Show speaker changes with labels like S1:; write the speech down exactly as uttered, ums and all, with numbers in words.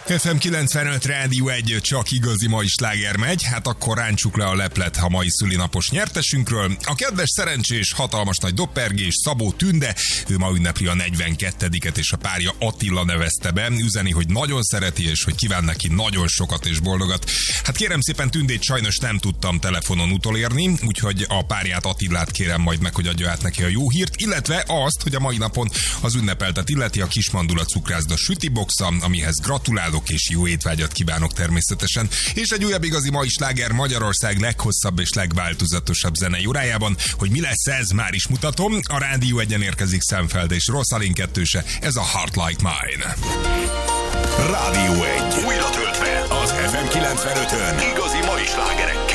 S1: ef em kilencvenöt Rádió egy, csak igazi mai sláger megy, hát akkor ráncsuk le a leplet a mai szülinapos nyertesünkről. A kedves, szerencsés, hatalmas nagy doppergés Szabó Tünde, ő ma ünnepli a negyvenkettediket és a párja Attila nevezte be, üzeni, hogy nagyon szereti és hogy kíván neki nagyon sokat és boldogat. Hát kérem szépen, Tündét sajnos nem tudtam telefonon utolérni, úgyhogy a párját Attilát kérem majd meg, hogy adja át neki a jó hírt, illetve azt, hogy a mai napon az ünnepeltet illeti a Kismandula cukrászda sütiboxa, amihez gratulálok és jó étvágyat kívánok természetesen. És egy újabb igazi mai sláger Magyarország leghosszabb és legváltozatosabb zenei órájában. Hogy mi lesz ez, már is mutatom. A Rádió egyen érkezik Szemfeld és Rosalind kettőse, ez a Heart Like Mine.
S2: Rádió egy. Újra töltve az ef em kilencvenötön. Igazi mai slágerek.